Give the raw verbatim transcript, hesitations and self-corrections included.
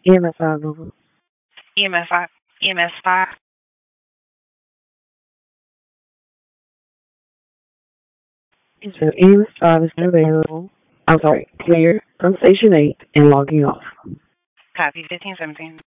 E M S five over. E M S five. E M S five. So E M S five is available. I'm sorry, clear from station eight and logging off. Copy fifteen seventeen.